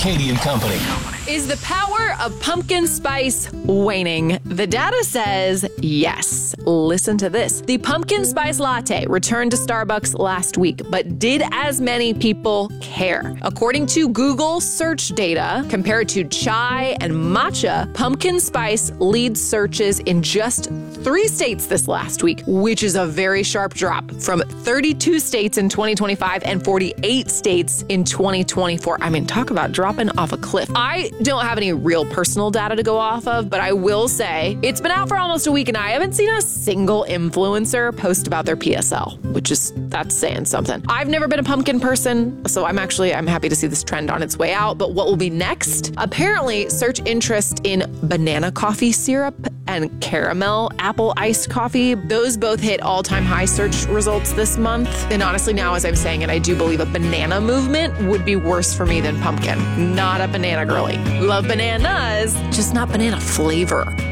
Katie and Company. Is the power of pumpkin spice waning? The data says yes. Listen to this. The pumpkin spice latte returned to Starbucks last week, but did as many people care? According to Google search data, compared to chai and matcha, pumpkin spice leads searches in just 3 states this last week, which is a very sharp drop from 32 states in 2025 and 48 states in 2024. I mean, talk about dropping off a cliff. I don't have any real personal data to go off of, but I will say it's been out for almost a week and I haven't seen a single influencer post about their PSL, that's saying something. I've never been a pumpkin person, so I'm happy to see this trend on its way out. But what will be next? Apparently, search interest in banana coffee syrup and caramel apple iced coffee. Those both hit all-time high search results this month. And honestly, now as I'm saying it, I do believe a banana movement would be worse for me than pumpkin. Not a banana girly. Love bananas, just not banana flavor.